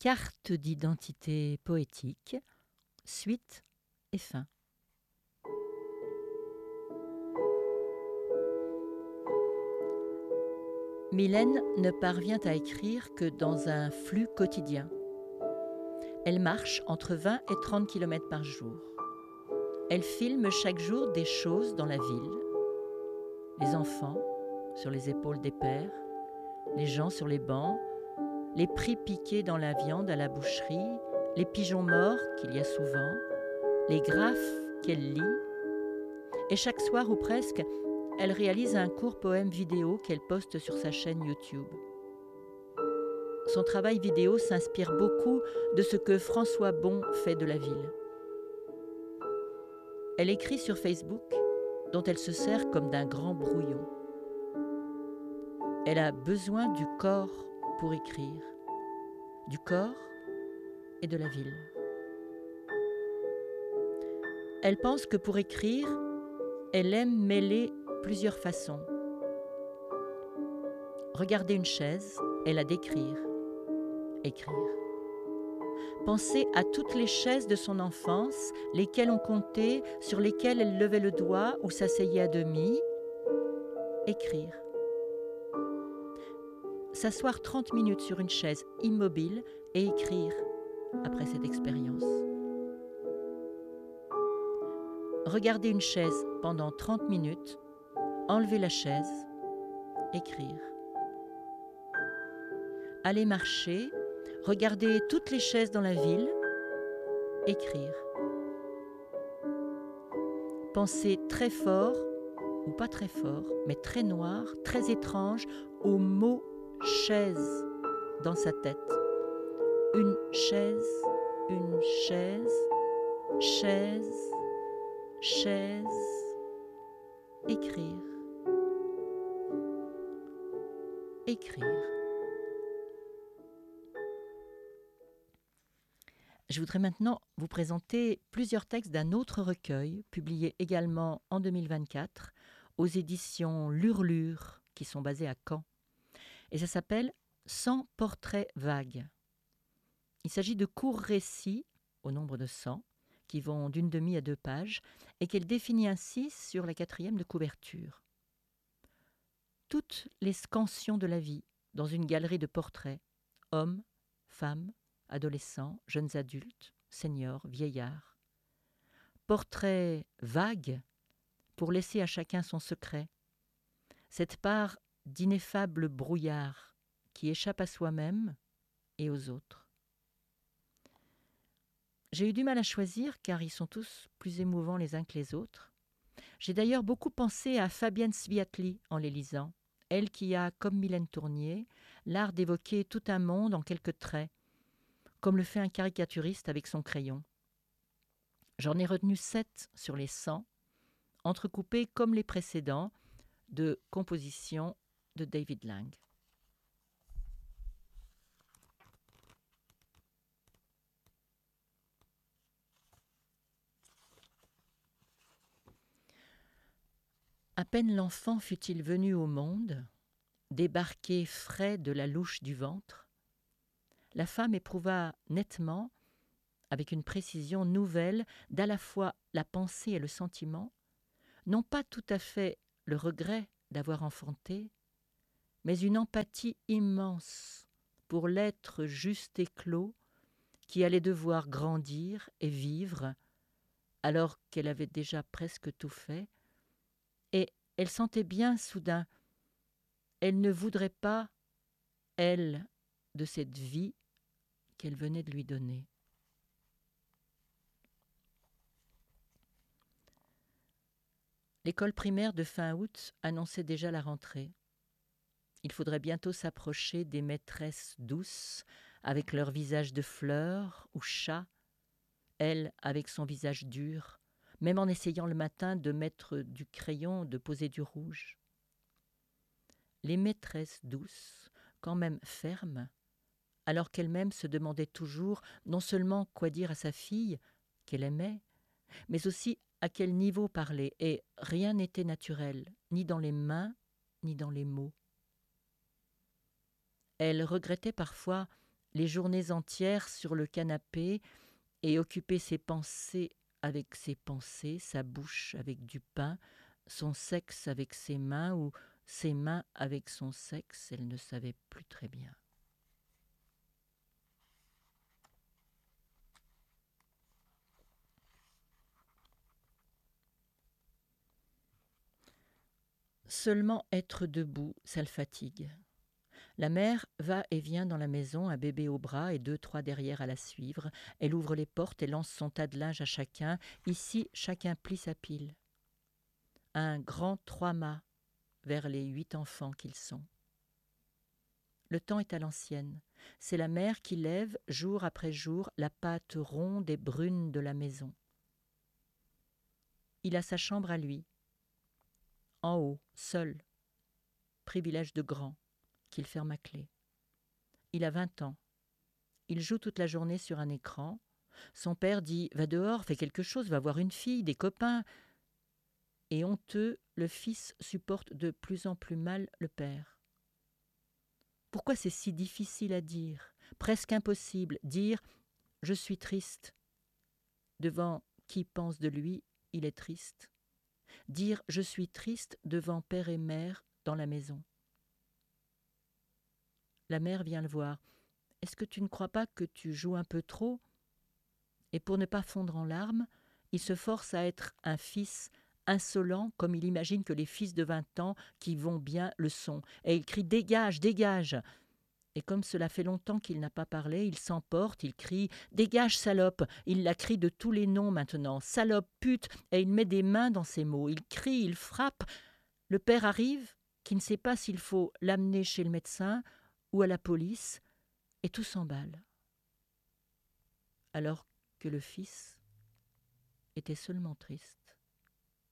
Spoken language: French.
Carte d'identité poétique, suite et fin. Mylène ne parvient à écrire que dans un flux quotidien. Elle marche entre 20 et 30 km par jour. Elle filme chaque jour des choses dans la ville. Les enfants sur les épaules des pères, les gens sur les bancs, les prix piqués dans la viande à la boucherie, les pigeons morts qu'il y a souvent, les graphes qu'elle lit. Et chaque soir ou presque, elle réalise un court poème vidéo qu'elle poste sur sa chaîne YouTube. Son travail vidéo s'inspire beaucoup de ce que François Bon fait de la ville. Elle écrit sur Facebook, dont elle se sert comme d'un grand brouillon. Elle a besoin du corps pour écrire, du corps et de la ville. Elle pense que pour écrire, elle aime mêler plusieurs façons. Regarder une chaise et la décrire, écrire. Penser à toutes les chaises de son enfance, lesquelles on comptait, sur lesquelles elle levait le doigt ou s'asseyait à demi, écrire. S'asseoir 30 minutes sur une chaise immobile et écrire après cette expérience. Regarder une chaise pendant 30 minutes, enlever la chaise, écrire. Aller marcher, regarder toutes les chaises dans la ville, écrire. Penser très fort, ou pas très fort, mais très noir, très étrange, au mot chaise dans sa tête. Une chaise, chaise, chaise, écrire. Écrire. Je voudrais maintenant vous présenter plusieurs textes d'un autre recueil, publié également en 2024, aux éditions L'Hurlure, qui sont basées à Caen. Et ça s'appelle « 100 portraits vagues ». Il s'agit de courts récits, au nombre de 100, qui vont d'une demi à 2 pages, et qu'elle définit ainsi sur la 4e de couverture. Toutes les scansions de la vie, dans une galerie de portraits, hommes, femmes, adolescents, jeunes adultes, seniors, vieillards. Portraits vagues pour laisser à chacun son secret, cette part d'ineffable brouillard qui échappe à soi-même et aux autres. J'ai eu du mal à choisir car ils sont tous plus émouvants les uns que les autres. J'ai d'ailleurs beaucoup pensé à Fabienne Sviatly en les lisant, elle qui a, comme Mylène Tournier, l'art d'évoquer tout un monde en quelques traits, comme le fait un caricaturiste avec son crayon. J'en ai retenu 7 sur les 100, entrecoupés comme les précédents de compositions de David Lang. À peine l'enfant fut-il venu au monde, débarqué frais de la louche du ventre, la femme éprouva nettement, avec une précision nouvelle d'à la fois la pensée et le sentiment, non pas tout à fait le regret d'avoir enfanté, mais une empathie immense pour l'être juste éclos qui allait devoir grandir et vivre alors qu'elle avait déjà presque tout fait, et elle sentait bien soudain, elle ne voudrait pas, elle, de cette vie qu'elle venait de lui donner. L'école primaire de fin août annonçait déjà la rentrée. Il faudrait bientôt s'approcher des maîtresses douces, avec leur visage de fleurs ou chat, elle avec son visage dur, même en essayant le matin de mettre du crayon, de poser du rouge. Les maîtresses douces, quand même fermes, alors qu'elle-même se demandait toujours non seulement quoi dire à sa fille, qu'elle aimait, mais aussi à quel niveau parler, et rien n'était naturel, ni dans les mains, ni dans les mots. Elle regrettait parfois les journées entières sur le canapé et occuper ses pensées avec ses pensées, sa bouche avec du pain, son sexe avec ses mains ou ses mains avec son sexe, elle ne savait plus très bien. Seulement être debout, ça le fatigue. La mère va et vient dans la maison, un bébé au bras et 2, 3 derrière à la suivre. Elle ouvre les portes et lance son tas de linge à chacun. Ici, chacun plie sa pile. Un grand 3 mâts vers les 8 enfants qu'ils sont. Le temps est à l'ancienne. C'est la mère qui lève, jour après jour, la pâte ronde et brune de la maison. Il a sa chambre à lui, en haut, seul, privilège de grand, qu'il ferme à clé. Il a 20 ans. Il joue toute la journée sur un écran. Son père dit « Va dehors, fais quelque chose, va voir une fille, des copains ». Et honteux, le fils supporte de plus en plus mal le père. Pourquoi c'est si difficile à dire, presque impossible, dire « Je suis triste ». Devant qui pense de lui, il est triste. Dire « Je suis triste » devant père et mère dans la maison. La mère vient le voir. « Est-ce que tu ne crois pas que tu joues un peu trop ?» Et pour ne pas fondre en larmes, il se force à être un fils insolent comme il imagine que les fils de 20 ans qui vont bien le sont. Et il crie « Dégage, dégage !» Et comme cela fait longtemps qu'il n'a pas parlé, il s'emporte, il crie « Dégage, salope !» Il la crie de tous les noms maintenant. « Salope, pute !» Et il met des mains dans ses mots. Il crie, il frappe. Le père arrive, qui ne sait pas s'il faut l'amener chez le médecin ou à la police, et tout s'emballe. Alors que le fils était seulement triste.